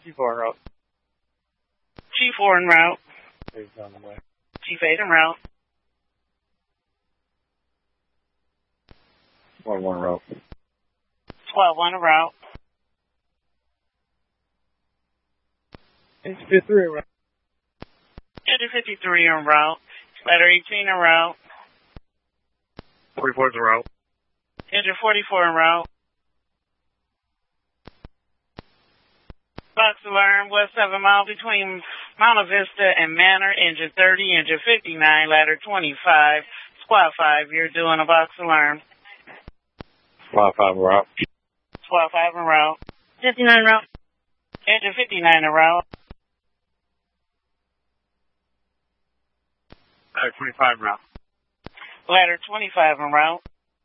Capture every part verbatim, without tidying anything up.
Chief four en route. Chief four en route. Eight's on the way. Chief eight en route. One one route. twelve one en route. Engine fifty-three en route. Engine fifty-three en route. Ladder eighteen en route. forty-four's en route. Engine forty-four en route. Box alarm, west seven mile between Mount Vista and Manor, engine thirty, engine fifty-nine, ladder twenty-five, squad five, you're doing a box alarm. Squad five en route. Squad five en route. fifty-nine route. Engine fifty-nine en route. Ladder twenty-five en route. Ladder twenty-five en route.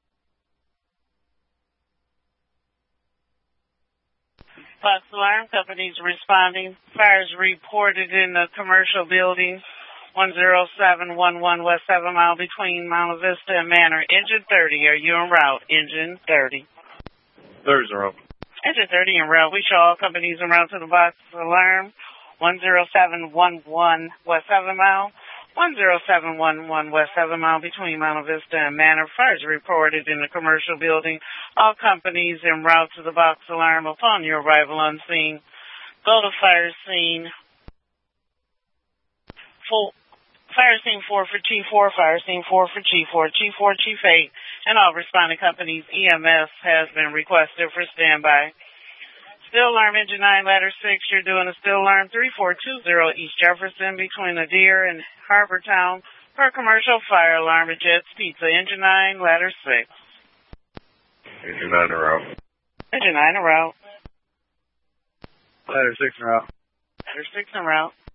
Box alarm, companies responding. Fires reported in the commercial building, one zero seven one one west seven mile between Mount Vista and Manor. Engine thirty, are you en route? Engine thirty. thirty's en route. Engine thirty en route. We show all companies en route to the box alarm, one zero seven one one west seven mile. one zero seven one one west seven mile between Mount Vista and Manor. Fires reported in the commercial building. All companies en route to the box alarm upon your arrival on scene. Go to fire scene. Full, fire scene four for Chief four, fire scene four for Chief four, Chief four, Chief eight, and all responding companies. E M S has been requested for standby. Still alarm, engine nine, ladder six, you're doing a still alarm, three four two zero East Jefferson between Adair and Harbortown for a commercial fire alarm at Jet's Pizza, engine nine, ladder six. Engine nine en route. Engine nine en route. Ladder six en route. Ladder six en route.